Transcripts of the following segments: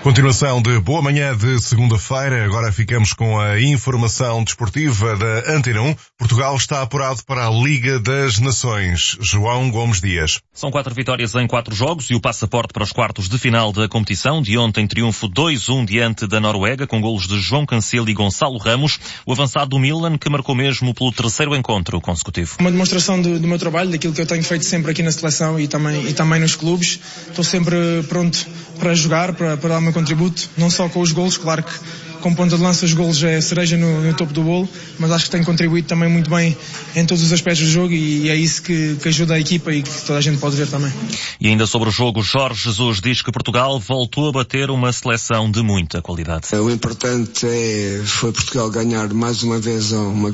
Continuação de boa manhã de segunda-feira. Agora ficamos com a informação desportiva da Antena 1. Portugal está apurado para a Liga das Nações. João Gomes Dias. São 4 vitórias em 4 jogos e o passaporte para os quartos de final da competição. De ontem, triunfo 2-1 diante da Noruega, com golos de João Cancelo e Gonçalo Ramos. O avançado do Milan, que marcou mesmo pelo terceiro encontro consecutivo. Uma demonstração do meu trabalho, daquilo que eu tenho feito sempre aqui na seleção e também nos clubes. Estou sempre pronto para jogar, para dar o meu contributo, não só com os golos, claro que com ponta de lança os golos é cereja no topo do bolo, mas acho que tenho contribuído também muito bem em todos os aspectos do jogo e é isso que ajuda a equipa e que toda a gente pode ver também. E ainda sobre o jogo, Jorge Jesus diz que Portugal voltou a bater uma seleção de muita qualidade. O importante foi Portugal ganhar mais uma vez uma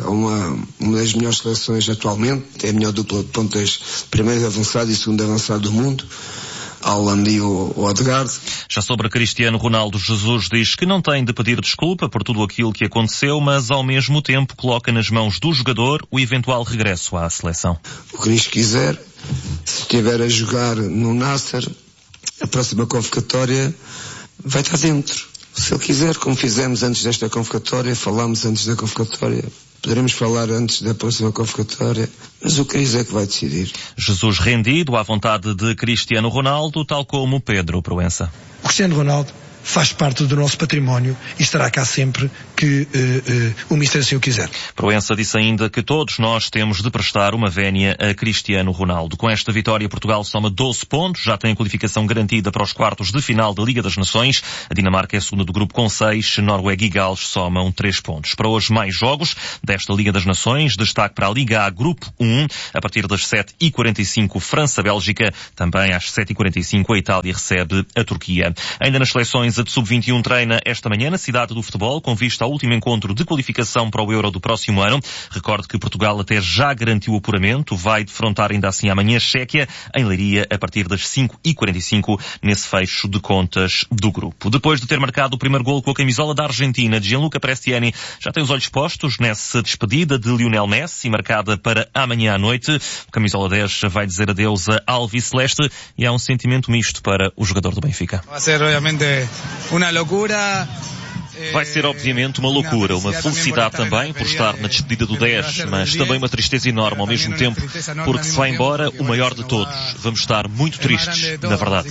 das melhores seleções atualmente, é a melhor dupla de pontas, primeiro avançado e segundo avançado do mundo. Haaland e o Odegaard. Já sobre Cristiano Ronaldo, Jesus diz que não tem de pedir desculpa por tudo aquilo que aconteceu, mas ao mesmo tempo coloca nas mãos do jogador o eventual regresso à seleção. O que Cristo quiser, se estiver a jogar no Nasser, a próxima convocatória vai estar dentro. Se ele quiser, como fizemos antes desta convocatória, falámos antes da convocatória, poderemos falar antes da próxima convocatória, mas o Cris é que vai decidir. Jesus rendido à vontade de Cristiano Ronaldo, tal como Pedro Proença. O Cristiano Ronaldo faz parte do nosso património e estará cá sempre que o Mister assim o quiser. Proença disse ainda que todos nós temos de prestar uma vénia a Cristiano Ronaldo. Com esta vitória, Portugal soma 12 pontos, já tem a qualificação garantida para os quartos de final da Liga das Nações. A Dinamarca é a segunda do grupo com 6, Noruega e Gales somam 3 pontos. Para hoje, mais jogos desta Liga das Nações. Destaque para a Liga A, Grupo 1, a partir das 7h45, França-Bélgica. Também às 7h45, a Itália recebe a Turquia. Ainda nas seleções, a de Sub-21 treina esta manhã na cidade do futebol, com vista ao último encontro de qualificação para o Euro do próximo ano. Recorde que Portugal até já garantiu o apuramento, vai defrontar ainda assim amanhã a Chequia, em Leiria, a partir das 5h45, nesse fecho de contas do grupo. Depois de ter marcado o primeiro golo com a camisola da Argentina, Gianluca Prestiani já tem os olhos postos nessa despedida de Lionel Messi, marcada para amanhã à noite. O camisola 10 vai dizer adeus a Alves Celeste e há um sentimento misto para o jogador do Benfica. Vai ser, obviamente, uma loucura. Vai ser, obviamente, uma loucura, uma felicidade também por estar na despedida do 10, mas também uma tristeza enorme ao mesmo tempo, porque se vai embora o maior de todos. Vamos estar muito tristes, na verdade.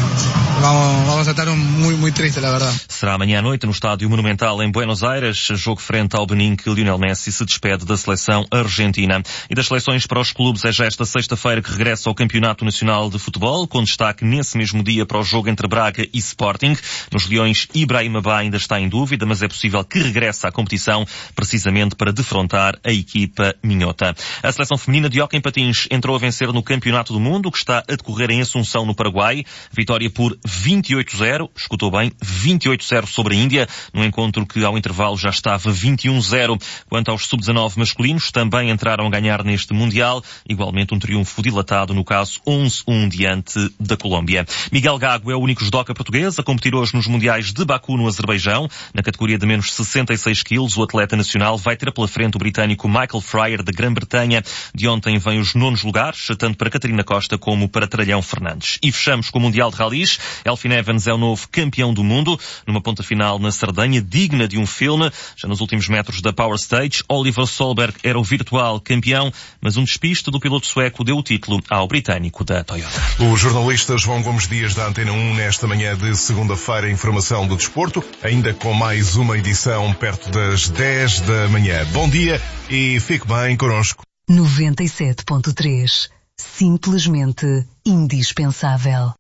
Vamos estar muito tristes, na verdade. Será amanhã à noite no Estádio Monumental em Buenos Aires, jogo frente ao Benin, que Lionel Messi se despede da seleção argentina. E das seleções para os clubes é já esta sexta-feira que regressa ao Campeonato Nacional de Futebol, com destaque nesse mesmo dia para o jogo entre Braga e Sporting. Nos Leões, Ibrahima Ba ainda está em dúvida, mas é possível que regresse à competição precisamente para defrontar a equipa minhota. A seleção feminina de hóquei em patins entrou a vencer no Campeonato do Mundo, que está a decorrer em Assunção, no Paraguai. Vitória por 28-0, escutou bem, 28-0 sobre a Índia, num encontro que ao intervalo já estava 21-0. Quanto aos sub-19 masculinos, também entraram a ganhar neste Mundial, igualmente um triunfo dilatado, no caso 11-1 diante da Colômbia. Miguel Gago é o único judoca português a competir hoje nos Mundiais de Baku, no Azerbaijão. Na categoria de menos 66 quilos, o atleta nacional vai ter pela frente o britânico Michael Fryer, da Grã-Bretanha. De ontem vem os 9º lugares, tanto para Catarina Costa como para Tralhão Fernandes. E fechamos com o Mundial de Rallys. Elfyn Evans é o novo campeão do mundo, numa ponta final na Sardenha, digna de um filme. Já nos últimos metros da Power Stage, Oliver Solberg era o virtual campeão, mas um despiste do piloto sueco deu o título ao britânico da Toyota. O jornalista João Gomes Dias, da Antena 1, nesta manhã de segunda-feira, informação do desporto, ainda com mais uma edição perto das 10 da manhã. Bom dia e fique bem connosco. 97.3. Simplesmente indispensável.